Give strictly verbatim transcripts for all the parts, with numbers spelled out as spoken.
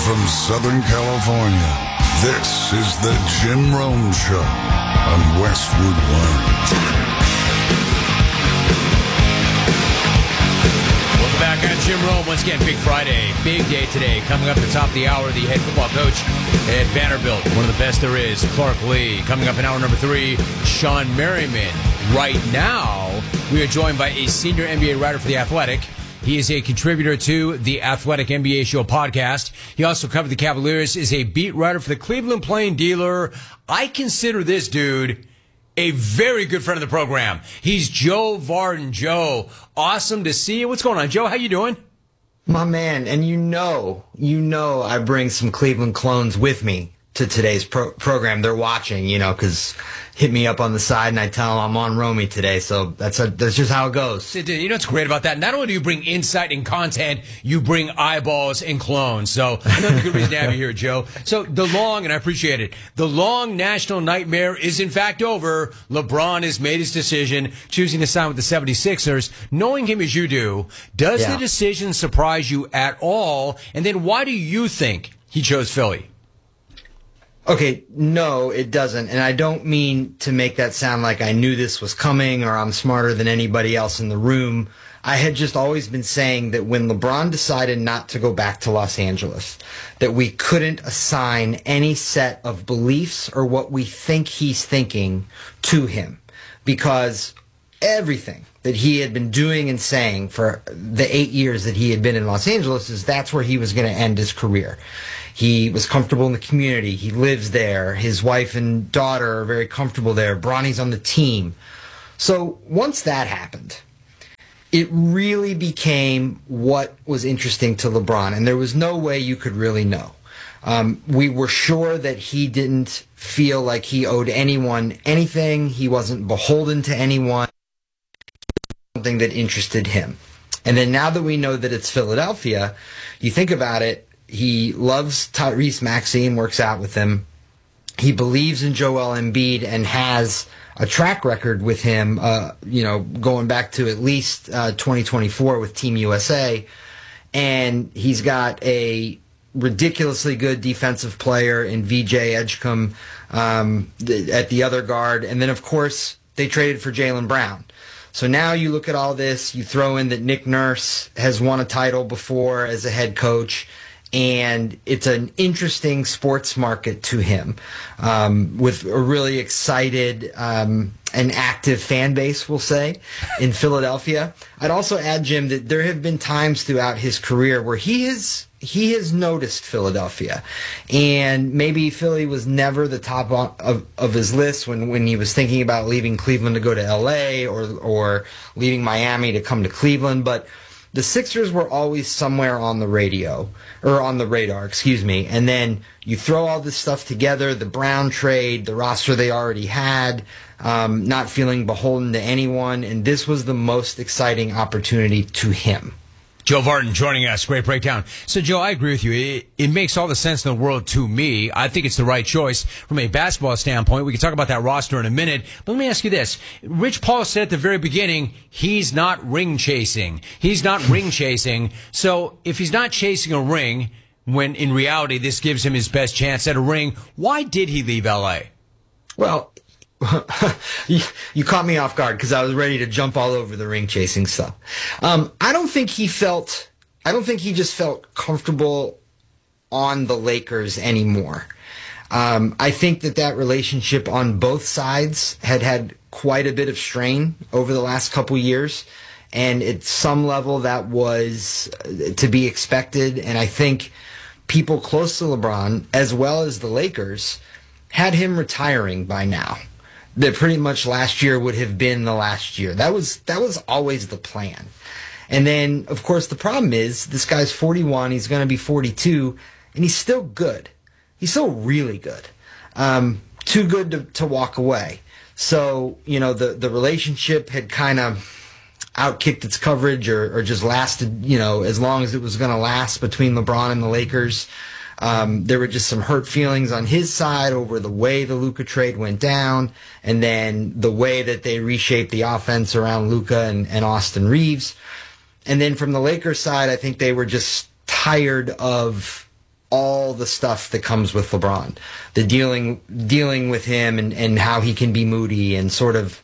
from Southern California, this is the Jim Rome Show on Westwood One. Welcome back. I'm Jim Rome. Once again, Big Friday, big day today. Coming up at the top of the hour, the head football coach at Vanderbilt, one of the best there is, Clark Lea. Coming up in hour number three, Sean Merriman. Right now, we are joined by a senior N B A writer for The Athletic. He is a contributor to the Athletic N B A Show podcast. He also covered the Cavaliers, is a beat writer for the Cleveland Plain Dealer. I consider this dude a very good friend of the program. He's Joe Vardon. Joe, awesome to see you. What's going on, Joe? How you doing? My man, and you know, you know I bring some Cleveland clones with me to today's pro- program. They're watching, you know, because hit me up on the side and I tell them I'm on Romy today. So that's a, that's just how it goes. You know what's great about that? Not only do you bring insight and content, you bring eyeballs and clones. So another good reason to have you here, Joe. So the long, and I appreciate it, the long national nightmare is in fact over. LeBron has made his decision, choosing to sign with the seventy-sixers. Knowing him as you do, does Yeah. the decision surprise you at all? And then why do you think he chose Philly? Okay, no, it doesn't. And I don't mean to make that sound like I knew this was coming or I'm smarter than anybody else in the room. I had just always been saying that when LeBron decided not to go back to Los Angeles, that we couldn't assign any set of beliefs or what we think he's thinking to him, because everything that he had been doing and saying for the eight years that he had been in Los Angeles is that's where he was going to end his career. He was comfortable in the community. He lives there. His wife and daughter are very comfortable there. Bronny's on the team. So once that happened, it really became what was interesting to LeBron, and there was no way you could really know. Um, we were sure that he didn't feel like he owed anyone anything. He wasn't beholden to anyone. Something that interested him. And then now that we know that it's Philadelphia, you think about it, he loves Tyrese Maxey, works out with him. He believes in Joel Embiid and has a track record with him, uh, you know, going back to at least uh, twenty twenty-four with Team U S A. And he's got a ridiculously good defensive player in V J Edgecombe um, th- at the other guard. And then, of course, they traded for Jaylen Brown. So now you look at all this, you throw in that Nick Nurse has won a title before as a head coach, and it's an interesting sports market to him, um, with a really excited um, and active fan base, we'll say, in Philadelphia. I'd also add, Jim, that there have been times throughout his career where he has he has noticed Philadelphia, and maybe Philly was never the top of, of his list when, when he was thinking about leaving Cleveland to go to L A or or leaving Miami to come to Cleveland, but the Sixers were always somewhere on the radio, or on the radar, excuse me. And then you throw all this stuff together, the Brown trade, the roster they already had, um, not feeling beholden to anyone, and this was the most exciting opportunity to him. Joe Vardon joining us. Great breakdown. So, Joe, I agree with you. It, it makes all the sense in the world to me. I think it's the right choice from a basketball standpoint. We can talk about that roster in a minute. But let me ask you this. Rich Paul said at the very beginning, he's not ring chasing. He's not ring chasing. So if he's not chasing a ring, when in reality this gives him his best chance at a ring, why did he leave L A? Well, you, you caught me off guard because I was ready to jump all over the ring chasing stuff. Um, I don't think he felt, I don't think he just felt comfortable on the Lakers anymore. Um, I think that that relationship on both sides had had quite a bit of strain over the last couple years. And at some level that was to be expected. And I think people close to LeBron, as well as the Lakers, had him retiring by now. That pretty much last year would have been the last year. That was that was always the plan. And then, of course, the problem is this guy's forty-one. He's going to be forty-two, and he's still good. He's still really good. Um, too good to, to walk away. So, you know, the, the relationship had kind of outkicked its coverage or, or just lasted, you know, as long as it was going to last between LeBron and the Lakers. Um, there were just some hurt feelings on his side over the way the Luka trade went down, and then the way that they reshaped the offense around Luka and, and Austin Reeves. And then from the Lakers side, I think they were just tired of all the stuff that comes with LeBron, the dealing dealing with him and, and how he can be moody and sort of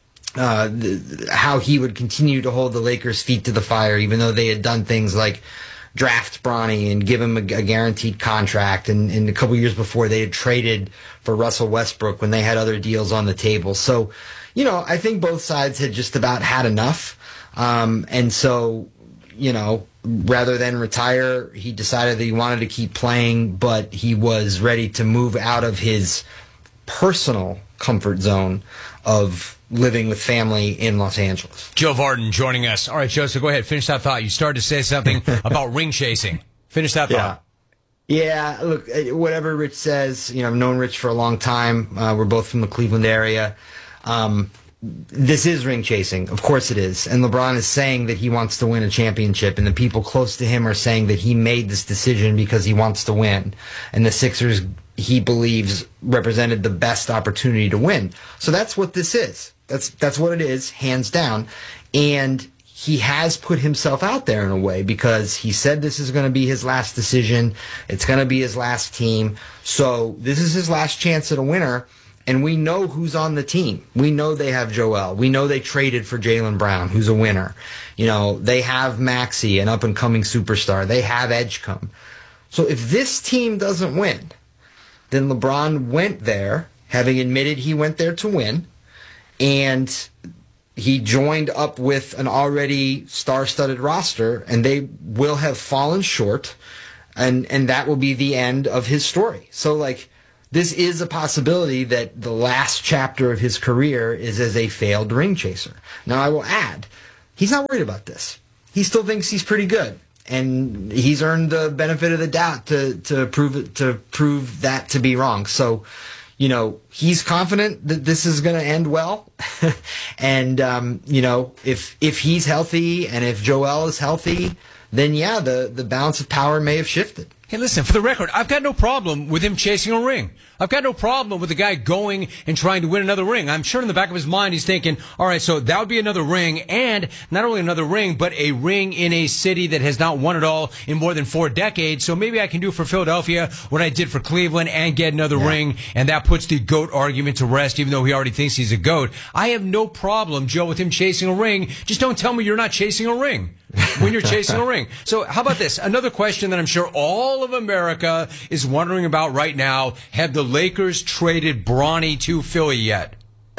uh, the, how he would continue to hold the Lakers' feet to the fire, even though they had done things like draft Bronny and give him a, a guaranteed contract. And, and a couple years before, they had traded for Russell Westbrook when they had other deals on the table. So, you know, I think both sides had just about had enough. Um, and so, you know, rather than retire, he decided that he wanted to keep playing, but he was ready to move out of his personal comfort zone of living with family in Los Angeles. Joe Vardon joining us. All right, Joe, so go ahead. Finish that thought. You started to say something about ring chasing. Finish that thought. Yeah. Yeah, look, whatever Rich says, you know, I've known Rich for a long time. Uh, we're both from the Cleveland area. Um, This is ring chasing. Of course it is. And LeBron is saying that he wants to win a championship, and the people close to him are saying that he made this decision because he wants to win. And the Sixers, he believes, represented the best opportunity to win. So that's what this is. That's that's what it is, hands down. And he has put himself out there in a way because he said this is going to be his last decision. It's going to be his last team. So this is his last chance at a winner. And we know who's on the team. We know they have Joel. We know they traded for Jaylen Brown, who's a winner. You know, they have Maxey, an up-and-coming superstar. They have Edgecombe. So if this team doesn't win, then LeBron went there, having admitted he went there to win, and he joined up with an already star-studded roster, and they will have fallen short, and, and that will be the end of his story. So, like, this is a possibility that the last chapter of his career is as a failed ring chaser. Now, I will add, he's not worried about this. He still thinks he's pretty good, and he's earned the benefit of the doubt to to prove it, to prove that to be wrong. So, you know, he's confident that this is going to end well, and um, you know, if if he's healthy and if Joel is healthy, then yeah, the the balance of power may have shifted. Hey, listen, for the record, I've got no problem with him chasing a ring. I've got no problem with the guy going and trying to win another ring. I'm sure in the back of his mind he's thinking, all right, so that would be another ring, and not only another ring, but a ring in a city that has not won it all in more than four decades. So maybe I can do for Philadelphia what I did for Cleveland and get another yeah. ring, and that puts the GOAT argument to rest, even though he already thinks he's a GOAT. I have no problem, Joe, with him chasing a ring. Just don't tell me you're not chasing a ring when you're chasing a ring. So how about this? Another question that I'm sure all of America is wondering about right now. Have the Lakers traded Bronny to Philly yet?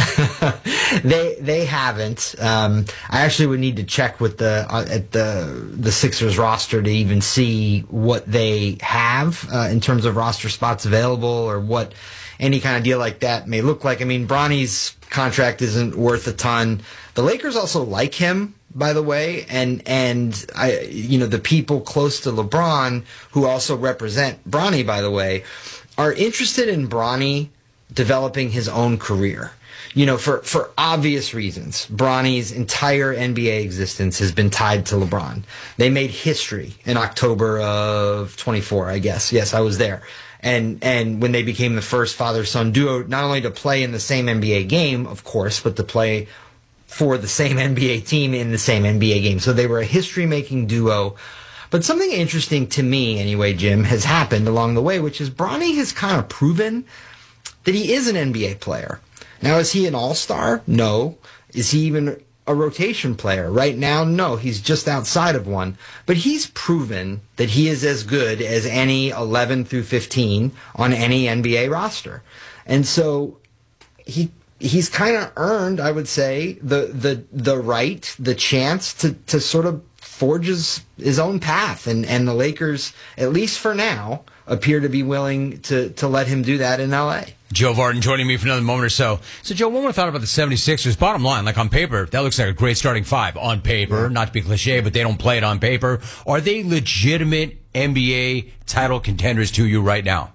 they they haven't. Um, I actually would need to check with the uh, at the the Sixers roster to even see what they have uh, in terms of roster spots available or what any kind of deal like that may look like. I mean, Bronny's contract isn't worth a ton. The Lakers also like him, by the way, and and I, you know, the people close to LeBron who also represent Bronny, by the way, are interested in Bronny developing his own career. You know, for, for obvious reasons. Bronny's entire N B A existence has been tied to LeBron. They made history in October of twenty-four, I guess. Yes, I was there. And and when they became the first father-son duo, not only to play in the same N B A game, of course, but to play for the same N B A team in the same N B A game. So they were a history-making duo. But something interesting to me, anyway, Jim, has happened along the way, which is Bronny has kind of proven that he is an N B A player. Now, is he an all-star? No. Is he even a rotation player? Right now, no. He's just outside of one. But he's proven that he is as good as any eleven through fifteen on any N B A roster. And so he he's kind of earned, I would say, the the the right, the chance to, to sort of forge his, his own path. And, and the Lakers, at least for now, appear to be willing to, to let him do that in L A. Joe Vardon joining me for another moment or so. So, Joe, one more thought about the seventy-sixers. Bottom line, like on paper, that looks like a great starting five. On paper, not to be cliche, but they don't play it on paper. Are they legitimate N B A title contenders to you right now?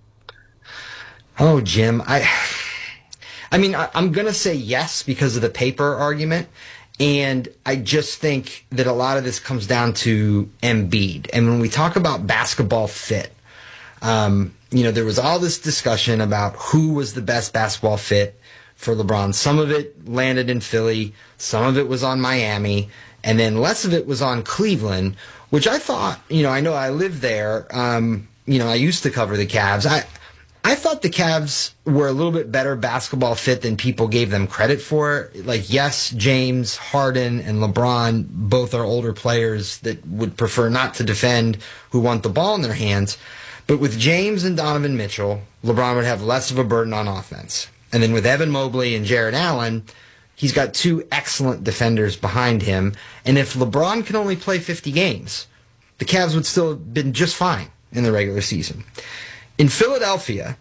Oh, Jim, I, I mean, I, I'm going to say yes because of the paper argument. And I just think that a lot of this comes down to Embiid. And when we talk about basketball fit, um, you know, there was all this discussion about who was the best basketball fit for LeBron. Some of it landed in Philly. Some of it was on Miami. And then less of it was on Cleveland, which I thought, you know, I know I lived there. Um, you know, I used to cover the Cavs. I I thought the Cavs were a little bit better basketball fit than people gave them credit for. Like, yes, James, Harden, and LeBron both are older players that would prefer not to defend, who want the ball in their hands. But with James and Donovan Mitchell, LeBron would have less of a burden on offense. And then with Evan Mobley and Jarrett Allen, he's got two excellent defenders behind him. And if LeBron can only play fifty games, the Cavs would still have been just fine in the regular season. In Philadelphia,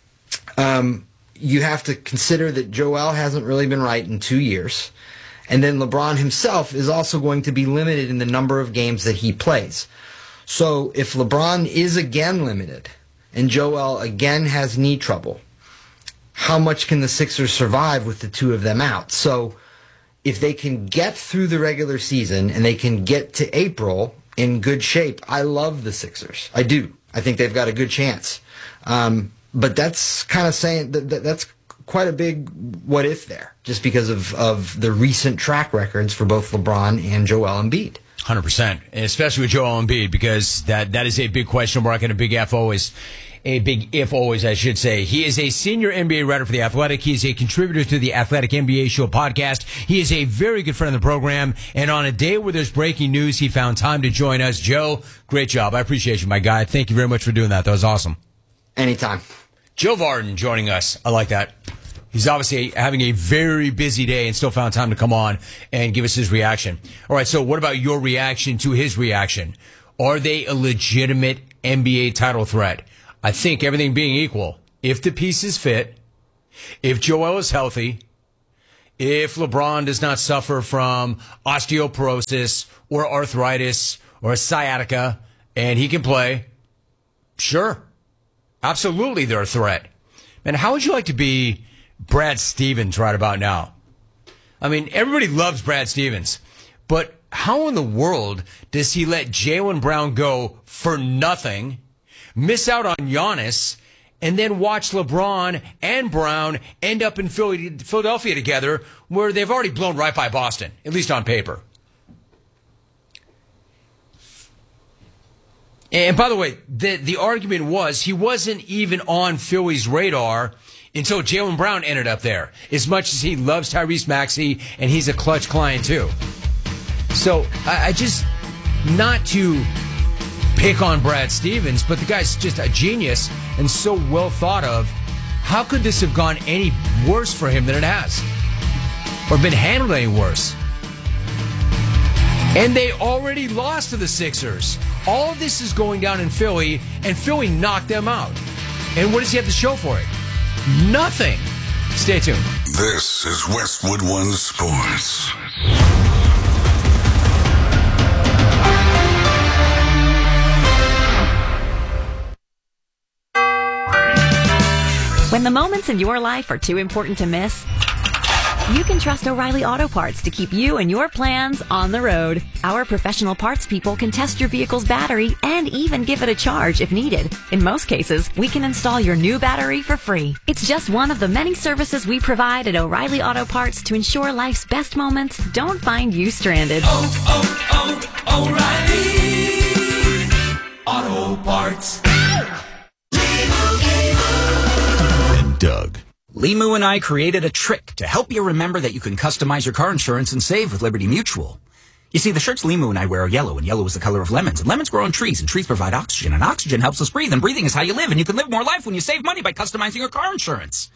um, you have to consider that Joel hasn't really been right in two years. And then LeBron himself is also going to be limited in the number of games that he plays. So if LeBron is again limited and Joel again has knee trouble, how much can the Sixers survive with the two of them out? So if they can get through the regular season and they can get to April in good shape, I love the Sixers. I do. I think they've got a good chance. Um, but that's kind of saying that, that that's quite a big what if there, just because of, of the recent track records for both LeBron and Joel Embiid. one hundred percent, and especially with Joel Embiid, because that, that is a big question mark and a big F always. A big if always, I should say. He is a senior N B A writer for The Athletic. He is a contributor to the Athletic N B A Show podcast. He is a very good friend of the program. And on a day where there's breaking news, he found time to join us. Joe, great job. I appreciate you, my guy. Thank you very much for doing that. That was awesome. Anytime. Joe Vardon joining us. I like that. He's obviously having a very busy day and still found time to come on and give us his reaction. All right, so what about your reaction to his reaction? Are they a legitimate N B A title threat? I think everything being equal, if the pieces fit, if Joel is healthy, if LeBron does not suffer from osteoporosis or arthritis or sciatica and he can play, sure, absolutely they're a threat. Man, how would you like to be Brad Stevens right about now? I mean, everybody loves Brad Stevens, but how in the world does he let Jaylen Brown go for nothing, miss out on Giannis, and then watch LeBron and Brown end up in Philly, Philadelphia together, where they've already blown right by Boston, at least on paper? And by the way, the, the argument was he wasn't even on Philly's radar until Jaylen Brown ended up there, as much as he loves Tyrese Maxey, and he's a clutch client too. So I, I just, not to pick on Brad Stevens, but the guy's just a genius and so well thought of. How could this have gone any worse for him than it has? Or been handled any worse? And they already lost to the Sixers. All of this is going down in Philly, and Philly knocked them out. And what does he have to show for it? Nothing. Stay tuned. This is Westwood One Sports. When the moments in your life are too important to miss, you can trust O'Reilly Auto Parts to keep you and your plans on the road. Our professional parts people can test your vehicle's battery and even give it a charge if needed. In most cases, we can install your new battery for free. It's just one of the many services we provide at O'Reilly Auto Parts to ensure life's best moments don't find you stranded. Oh, oh, oh, O'Reilly Auto Parts. Doug. Limu and I created a trick to help you remember that you can customize your car insurance and save with Liberty Mutual. You see, the shirts Limu and I wear are yellow, and yellow is the color of lemons. And lemons grow on trees, and trees provide oxygen, and oxygen helps us breathe, and breathing is how you live, and you can live more life when you save money by customizing your car insurance.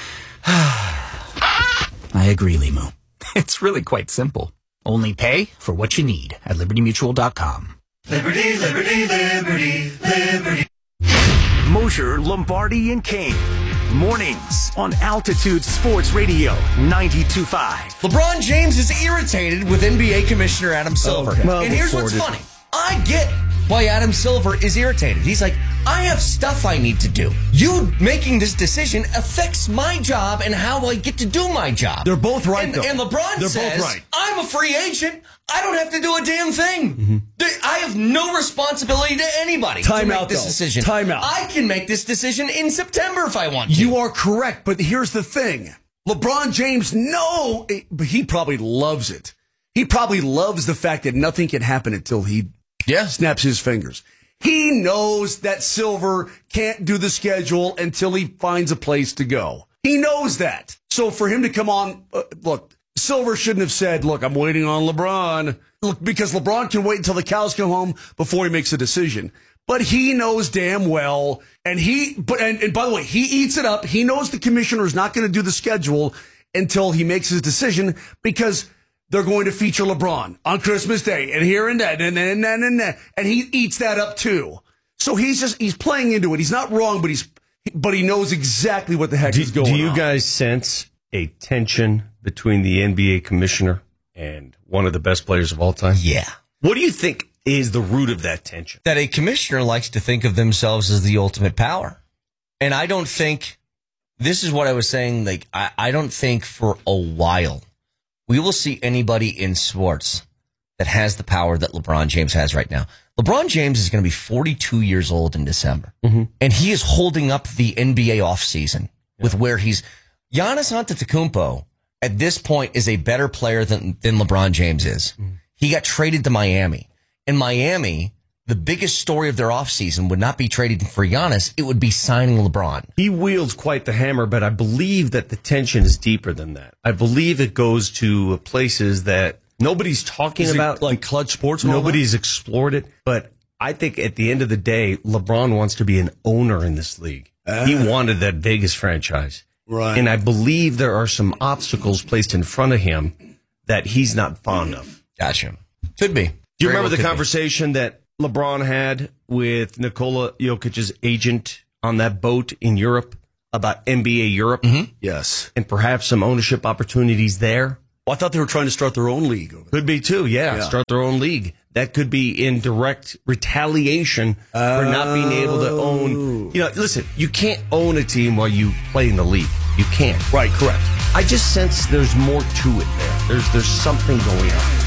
I agree, Limu. It's really quite simple. Only pay for what you need at liberty mutual dot com. Liberty, liberty, liberty, liberty. Mosher, Lombardi, and Kane. Mornings on Altitude Sports Radio ninety-two point five. LeBron James is irritated with N B A Commissioner Adam Silver. Okay. Well, and here's what's it. funny. I get why Adam Silver is irritated. He's like, I have stuff I need to do. You making this decision affects my job and how I get to do my job. They're both right, and, though. And LeBron They're says, both right. I'm a free agent. I don't have to do a damn thing. Mm-hmm. I have no responsibility to anybody Time to make out, this though. decision. Time out. I can make this decision in September if I want to. You are correct, but here's the thing. LeBron James, no, but he probably loves it. He probably loves the fact that nothing can happen until he yeah. snaps his fingers. He knows that Silver can't do the schedule until he finds a place to go. He knows that. So for him to come on, uh, look, Silver shouldn't have said, look, I'm waiting on LeBron. Look, because LeBron can wait until the cows come home before he makes a decision. But he knows damn well, and he, but and, and by the way, he eats it up. He knows the commissioner is not going to do the schedule until he makes his decision because they're going to feature LeBron on Christmas Day and here and that and then and, and, and, and he eats that up too. So he's just he's playing into it. He's not wrong, but he's but he knows exactly what the heck do, is going on. Do you guys sense a tension between the N B A commissioner and one of the best players of all time? Yeah. What do you think is the root of that tension? That a commissioner likes to think of themselves as the ultimate power. And I don't think, this is what I was saying, like, I, I don't think for a while we will see anybody in sports that has the power that LeBron James has right now. LeBron James is going to be forty-two years old in December. Mm-hmm. And he is holding up the N B A offseason yeah. with where he's, Giannis Antetokounmpo at this point is a better player than, than LeBron James is. Mm-hmm. He got traded to Miami. In Miami, the biggest story of their offseason would not be trading for Giannis. It would be signing LeBron. He wields quite the hammer, but I believe that the tension is deeper than that. I believe it goes to places that nobody's talking is about. Like Clutch Sports? Nobody's explored it. But I think at the end of the day, LeBron wants to be an owner in this league. Uh, he wanted that Vegas franchise. Right. And I believe there are some obstacles placed in front of him that he's not fond of. Gotcha. Could be. Do you Very remember well the conversation be. that LeBron had with Nikola Jokic's agent on that boat in Europe about N B A Europe? Mm-hmm. Yes. And perhaps some ownership opportunities there? Well, I thought they were trying to start their own league. Over there. Could be too, yeah, yeah. Start their own league. That could be in direct retaliation oh. for not being able to own. You know, listen, you can't own a team while you play in the league. You can't. Right, correct. I just sense there's more to it there. There's there's something going on.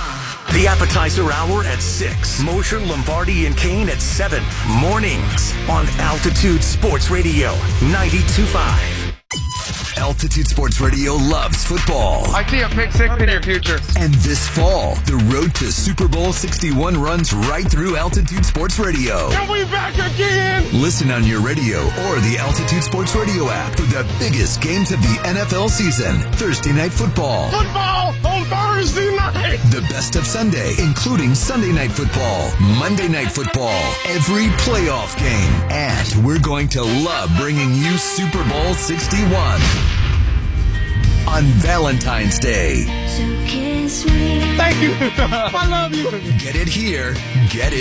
The appetizer hour at six. Mosher, Lombardi, and Kane at seven. Mornings on Altitude Sports Radio ninety-two point five. Altitude Sports Radio loves football. I see a pick six in your future. And this fall, the road to Super Bowl sixty-one runs right through Altitude Sports Radio. And we back again! Listen on your radio or the Altitude Sports Radio app for the biggest games of the N F L season. Thursday Night Football. Football on Thursday night! The best of Sunday, including Sunday Night Football, Monday Night Football, every playoff game. And we're going to love bringing you Super Bowl sixty-one. On Valentine's Day. So kiss me. Thank you. I love you. Get it here. Get it.